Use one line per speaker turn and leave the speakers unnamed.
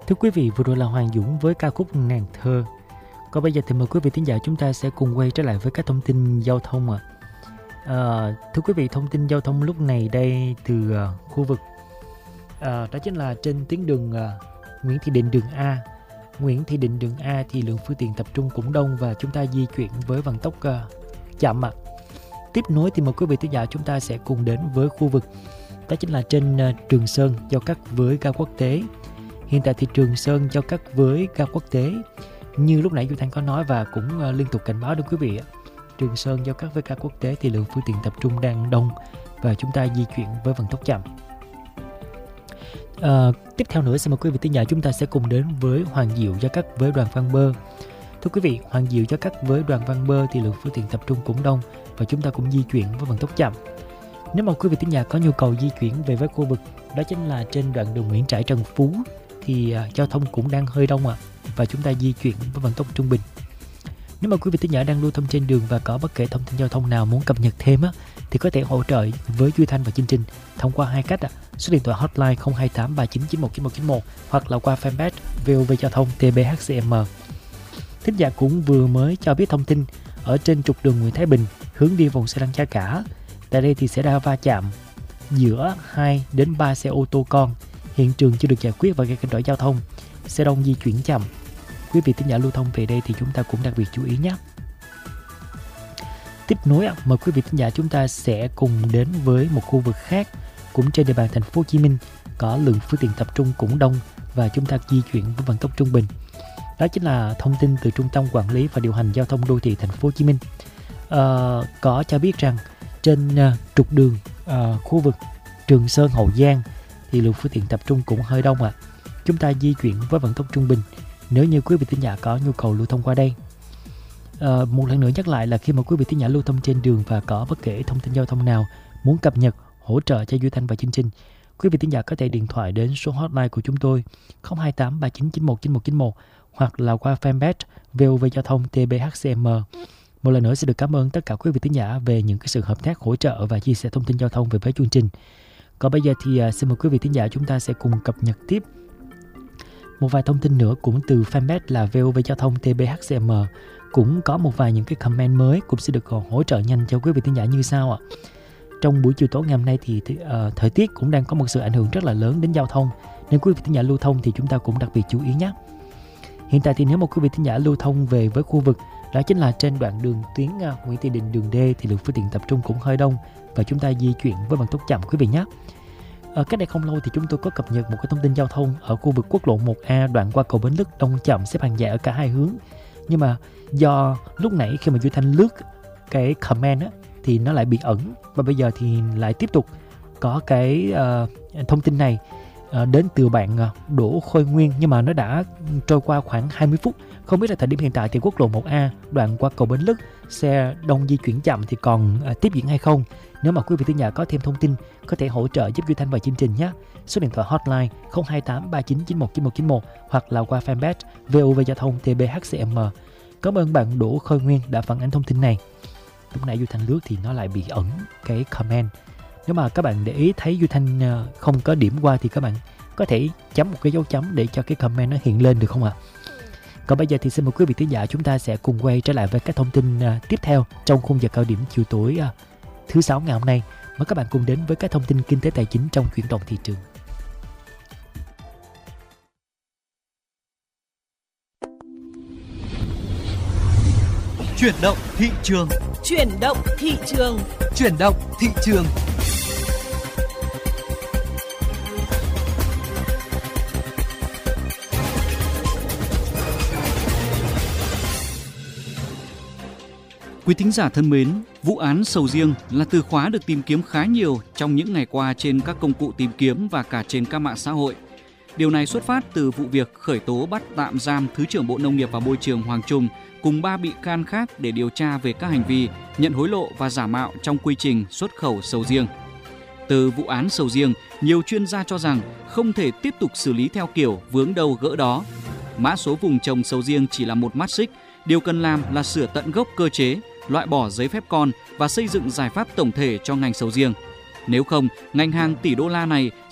Thưa quý vị, vừa rồi là Hoàng Dũng với ca khúc Nàng Thơ. Còn bây giờ thì mời quý vị thính giả chúng ta sẽ cùng quay trở lại với các thông tin giao thông ạ. Thưa quý vị, thông tin giao thông lúc này đây từ khu vực đó chính là trên tuyến đường Nguyễn Thị Định đường A. Nguyễn Thị Định đường A thì lượng phương tiện tập trung cũng đông và chúng ta di chuyển với vận tốc chậm ạ. Tiếp nối thì mời quý vị thính giả chúng ta sẽ cùng đến với khu vực đó chính là trên Trường Sơn giao cắt với ga quốc tế. Hiện tại thì Trường Sơn giao cắt với ga quốc tế như lúc nãy Duy Thanh có nói và cũng liên tục cảnh báo đến quý vị. Trường Sơn giao cắt với ga quốc tế thì lượng phương tiện tập trung đang đông và chúng ta di chuyển với vận tốc chậm. Tiếp theo nữa, xin mời quý vị thính giả chúng ta sẽ cùng đến với Hoàng Diệu giao cắt với Đoàn Văn Bơ. Thưa quý vị, Hoàng Diệu giao cắt với Đoàn Văn Bơ thì lượng phương tiện tập trung cũng đông và chúng ta cũng di chuyển với vận tốc chậm. Nếu mà quý vị thính giả có nhu cầu di chuyển về với khu vực đó chính là trên đoạn đường Nguyễn Trãi Trần Phú thì giao thông cũng đang hơi đông và chúng ta di chuyển với vận tốc trung bình. Nếu mà quý vị thính giả đang lưu thông trên đường và có bất kể thông tin giao thông nào muốn cập nhật thêm thì có thể hỗ trợ với Duy Thanh và chương trình thông qua hai cách số điện thoại hotline 028 3991 9191 hoặc là qua fanpage VOV Giao thông TBHCM. Thính giả cũng vừa mới cho biết thông tin ở trên trục đường Nguyễn Thái Bình hướng đi vùng xe lăn Cha Cả. Tại đây thì xảy ra va chạm giữa 2 đến 3 xe ô tô con. Hiện trường chưa được giải quyết và gây cản trở giao thông. Xe đông di chuyển chậm. Quý vị thính giả lưu thông về đây thì chúng ta cũng đặc biệt chú ý nhé. Tiếp nối, mời quý vị thính giả chúng ta sẽ cùng đến với một khu vực khác cũng trên địa bàn thành phố Hồ Chí Minh có lượng phương tiện tập trung cũng đông và chúng ta di chuyển với vận tốc trung bình. Đó chính là thông tin từ Trung tâm Quản lý và Điều hành Giao thông Đô thị thành phố Hồ Chí Minh. Có cho biết rằng trên trục đường khu vực Trường Sơn Hậu Giang thì lượng phương tiện tập trung cũng hơi đông Chúng ta di chuyển với vận tốc trung bình nếu như quý vị thính giả có nhu cầu lưu thông qua đây. Một lần nữa nhắc lại là khi mà quý vị thính giả lưu thông trên đường và có bất kể thông tin giao thông nào muốn cập nhật hỗ trợ cho Duy Thanh và chương trình, quý vị thính giả có thể điện thoại đến số hotline của chúng tôi 028 3991 9191 hoặc là qua fanpage VOV Giao thông TBHCM. Một lần nữa xin được cảm ơn tất cả quý vị thính giả về những cái sự hợp tác hỗ trợ và chia sẻ thông tin giao thông về với chương trình. Còn bây giờ thì xin mời quý vị thính giả chúng ta sẽ cùng cập nhật tiếp một vài thông tin nữa cũng từ fanpage là VOV Giao thông TBHCM. Cũng có một vài những cái comment mới cũng sẽ được hỗ trợ nhanh cho quý vị thính giả như sau Trong buổi chiều tối ngày hôm nay thì thời tiết cũng đang có một sự ảnh hưởng rất là lớn đến giao thông, nên quý vị thính giả lưu thông thì chúng ta cũng đặc biệt chú ý nhé. Hiện tại thì nếu mà quý vị thính giả lưu thông về với khu vực đó chính là trên đoạn đường tuyến Nguyễn Thị Định đường D thì lượng phương tiện tập trung cũng hơi đông và chúng ta di chuyển với vận tốc chậm quý vị nhé. Cách đây không lâu thì chúng tôi có cập nhật một cái thông tin giao thông ở khu vực quốc lộ 1A đoạn qua cầu Bến Lức đông chậm xếp hàng dài ở cả hai hướng. Nhưng mà do lúc nãy khi mà Duy Thanh lướt cái comment thì nó lại bị ẩn và bây giờ thì lại tiếp tục có cái thông tin này đến từ bạn Đỗ Khôi Nguyên, nhưng mà nó đã trôi qua khoảng 20 phút. Không biết là thời điểm hiện tại thì quốc lộ 1A đoạn qua cầu Bến Lức xe đông di chuyển chậm thì còn tiếp diễn hay không. Nếu mà quý vị thính giả có thêm thông tin có thể hỗ trợ giúp Duy Thanh và chương trình nhé. Số điện thoại hotline 028 3991 9191 hoặc là qua fanpage VOV Giao thông TBHCM. Cảm ơn bạn Đỗ Khôi Nguyên đã phản ánh thông tin này. Lúc nãy Duy Thanh lướt thì nó lại bị ẩn cái comment. Nếu mà các bạn để ý thấy Duy Thanh không có điểm qua thì các bạn có thể chấm một cái dấu chấm để cho cái comment nó hiện lên được không ạ? Còn bây giờ thì xin mời quý vị thính giả chúng ta sẽ cùng quay trở lại với các thông tin tiếp theo trong khung giờ cao điểm chiều tối thứ Sáu ngày hôm nay. Mời các bạn cùng đến với các thông tin kinh tế tài chính trong chuyển động thị trường.
Chuyển động thị trường.
Chuyển động thị trường.
Chuyển động thị trường. Quý thính giả thân mến, vụ án sầu riêng là từ khóa được tìm kiếm khá nhiều trong những ngày qua trên các công cụ tìm kiếm và cả trên các mạng xã hội. Điều này xuất phát từ vụ việc khởi tố bắt tạm giam Thứ trưởng Bộ Nông nghiệp và Môi trường Hoàng Trung cùng 3 bị can khác để điều tra về các hành vi nhận hối lộ và giả mạo trong quy trình xuất khẩu sầu riêng. Từ vụ án sầu riêng, nhiều chuyên gia cho rằng không thể tiếp tục xử lý theo kiểu vướng đâu gỡ đó. Mã số vùng trồng sầu riêng chỉ là một mắt xích, điều cần làm là sửa tận gốc cơ chế, loại bỏ giấy phép con và xây dựng giải pháp tổng thể cho ngành sầu riêng. Nếu không, ngành hàng tỷ đô la này